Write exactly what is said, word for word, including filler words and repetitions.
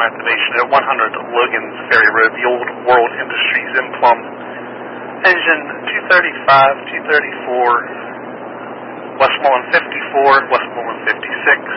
activation at one hundred Logan's Ferry Road, the old World Industries in Plum. Engine two thirty-five, two thirty-four, Westmoreland fifty-four, Westmoreland fifty-six,